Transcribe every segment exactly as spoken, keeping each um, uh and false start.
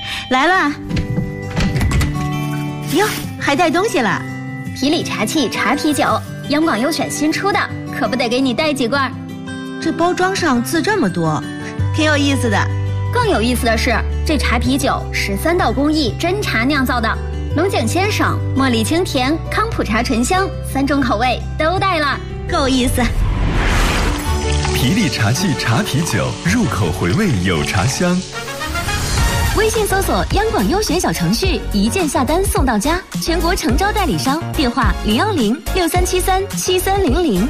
来了。哟，还带东西了。 皮里茶气茶啤酒，央广优选新出的，可不得给你带几罐。 这包装上字这么多，挺有意思的。 更有意思的是，这茶啤酒是三道工艺真茶酿造的，龙井鲜爽、茉莉清甜、康普茶醇香，三种口味都带了， 够意思。 皮里茶气茶啤酒，入口回味有茶香。 微信搜索央广优选小程序，一键下单送到家，全国诚招代理商，电话零幺零六三七三七三零零。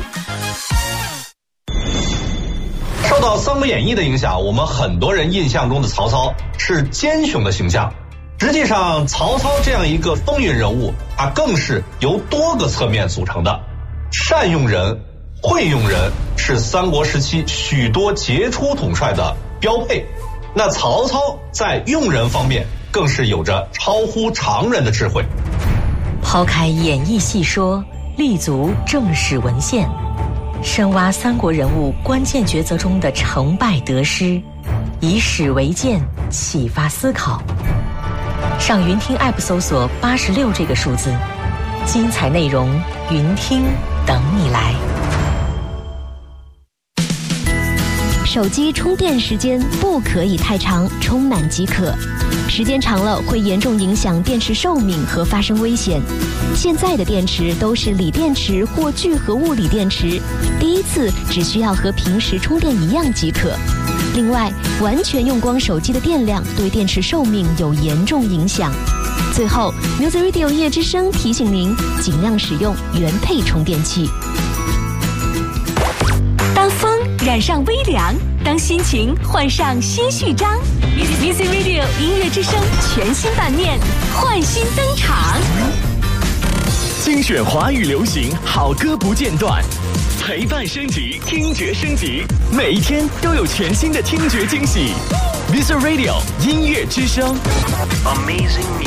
受到《三国演义》的影响，我们很多人印象中的曹操是奸雄的形象。实际上，曹操这样一个风云人物，他更是由多个侧面组成的。善用人、会用人是三国时期许多杰出统帅的标配。那曹操在用人方面更是有着超乎常人的智慧。 抛开演义细说，立足正史文献，深挖三国人物关键抉择中的成败得失，以史为鉴，启发思考。上云听 App 搜索八十六这个数字，精彩内容云听等你来。 手机充电时间不可以太长，充满即可。时间长了会严重影响电池寿命和发生危险。现在的电池都是锂电池或聚合物锂电池，第一次只需要和平时充电一样即可。另外，完全用光手机的电量对电池寿命有严重影响。最后 Music Radio 音乐之声提醒您，尽量使用原配充电器。 当风染上微凉，当心情换上新序章， Music Radio 音乐之声全新版面焕新登场， 精选华语流行好歌不间断，陪伴升级，听觉升级，每一天都有全新的听觉惊喜。Music Radio 音乐之声 ，Amazing Music。